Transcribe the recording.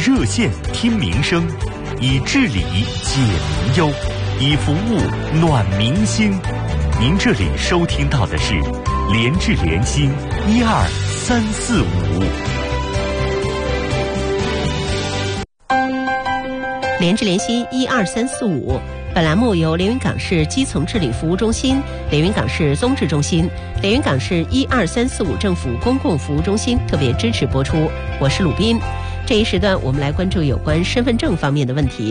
热线听民生，以治理解民忧，以服务暖民心。您这里收听到的是联治联心12345。 联治联心12345，本栏目由连云港市基层治理服务中心、连云港市综治中心、连云港市12345政府公共服务中心特别支持播出。我是鲁斌。这一时段我们来关注有关身份证方面的问题。